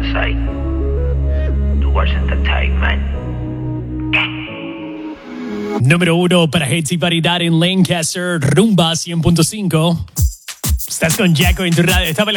Sai. Towards Entertainment. Número 1 para hits y variedad en Lancaster, Rumba 100.5. Estás con Jacko en tu radio. Estaba